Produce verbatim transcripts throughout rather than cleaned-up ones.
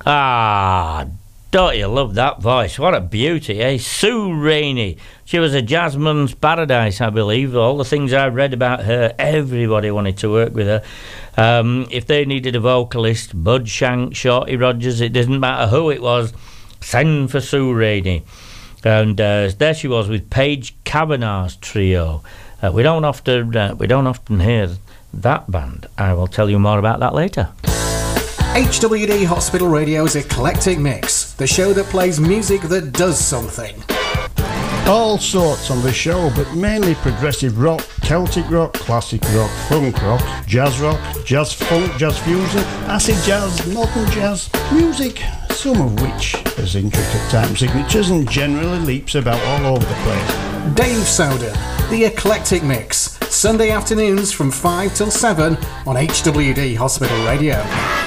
Ah, don't you love that voice? What a beauty, eh? Sue Rainey. She was a jazzman's paradise, I believe. All the things I read about her, everybody wanted to work with her. Um, if they needed a vocalist, Bud Shank, Shorty Rogers, it didn't matter who it was, send for Sue Rainey. And uh, there she was with Paige Kavanagh's trio. Uh, we don't often uh, we don't often hear that band. I will tell you more about that later. H W D Hospital Radio's Eclectic Mix, the show that plays music that does something. All sorts on the show, but mainly progressive rock, Celtic rock, classic rock, funk rock, jazz rock, jazz funk, jazz fusion, acid jazz, modern jazz, music, some of which has intricate time signatures and generally leaps about all over the place. Dave Soden, the Eclectic Mix, Sunday afternoons from five till seven on H W D Hospital Radio.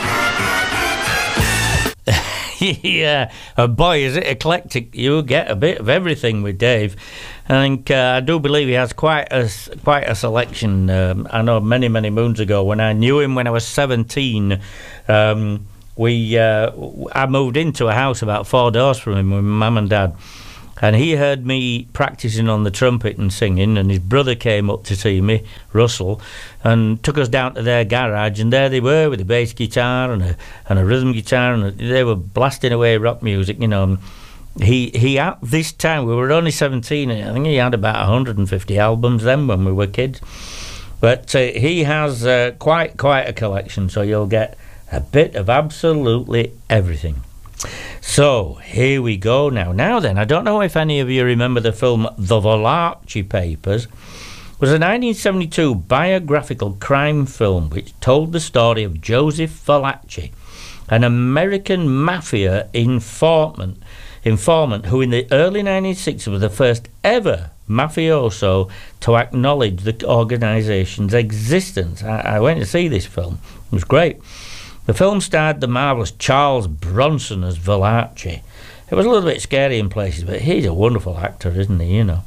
Yeah, uh, boy, is it eclectic. You get a bit of everything with Dave. I think uh, I do believe he has quite a, quite a selection. Um, I know many, many moons ago when I knew him when I was seventeen, um, we uh, I moved into a house about four doors from him with my mum and dad. And he heard me practising on the trumpet and singing, and his brother came up to see me, Russell, and took us down to their garage, and there they were with a bass guitar and a and a rhythm guitar, and they were blasting away rock music, you know. And he he at this time, we were only seventeen, and I think he had about one hundred fifty albums then when we were kids. But uh, he has uh, quite quite a collection, so you'll get a bit of absolutely everything. So, here we go now. Now then, I don't know if any of you remember the film The Valachi Papers. It was a nineteen seventy-two biographical crime film which told the story of Joseph Valachi, an American mafia informant, informant who in the early nineteen sixties was the first ever mafioso to acknowledge the organisation's existence. I, I went to see this film. It was great. The film starred the marvellous Charles Bronson as Valachi. It was a little bit scary in places, but he's a wonderful actor, isn't he, you know.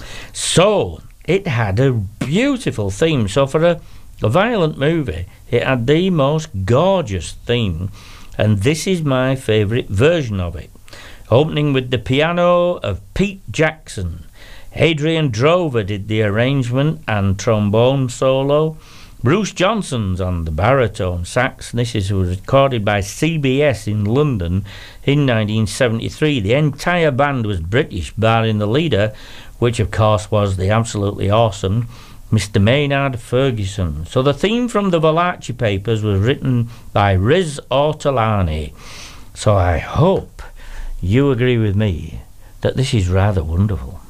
So, it had a beautiful theme. So for a, a violent movie, it had the most gorgeous theme, and this is my favourite version of it. Opening with the piano of Pete Jackson. Adrian Drover did the arrangement and trombone solo. Bruce Johnson's on the baritone sax. This is was recorded by C B S in London in nineteen seventy-three. The entire band was British, barring the leader, which of course was the absolutely awesome Mister Maynard Ferguson. So the theme from the Valachi Papers was written by Riz Ortolani. So I hope you agree with me that this is rather wonderful.